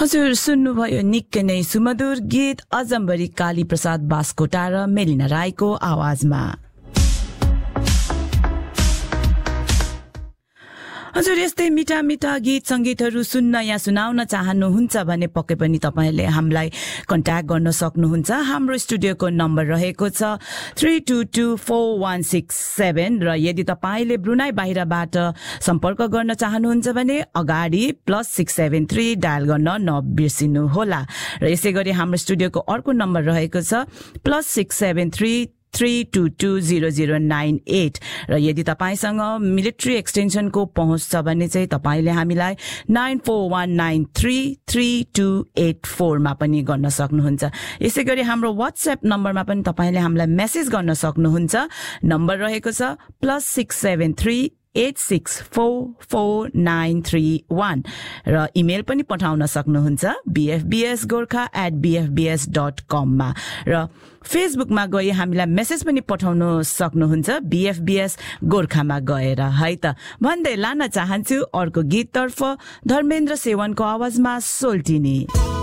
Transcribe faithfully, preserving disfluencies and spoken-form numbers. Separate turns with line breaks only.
हजुर सुन्नुभयो निकै नै सुमधुर गीत अजम्बरी काली प्रसाद बास्कोटा र मेलिना राईको आवाजमा। हजुर यस्तै मिठा मिठा गीत संगीतहरू सुन्न या सुनाउन चाहनुहुन्छ भने पक्कै पनि तपाईले हामीलाई कन्ट्याक्ट गर्न सक्नुहुन्छ। हाम्रो स्टुडियोको नम्बर रहेको छ three two two four one six seven र यदि तपाईले ब्रुनाई बाहिरबाट सम्पर्क गर्न चाहनुहुन्छ भने अगाडि plus six seven three dial गर्न नबिर्सिनु होला। र यसै गरी हाम्रो स्टुडियोको अर्को नम्बर रहेको छ plus six seven three three two two zero zero nine at र यदि तपाईसँग मिलिट्री एक्सटेन्सनको पहुँच छ भने चाहिँ तपाईले हामीलाई nine four one nine three three two at four मा पनि गर्न सक्नुहुन्छ। यसै गरी हाम्रो व्हाट्सएप नम्बरमा पनि तपाईले हामीलाई मेसेज गर्न सक्नुहुन्छ। नम्बर रहेको छ plus six seven three at six four four nine three one र इमेल पनि पठाउन सक्नुहुन्छ बीएफबीएस गोर्खा एट बीएफबीएस डट कम मा र फेसबुकमा गई हामीलाई मेसेज पनि पठाउन सक्नुहुन्छ बीएफबीएस गोर्खामा गएर है त। भन्दै लान चाहन्छु अर्को गीततर्फ धर्मेन्द्र सेवनको आवाजमा सोल्टिनी।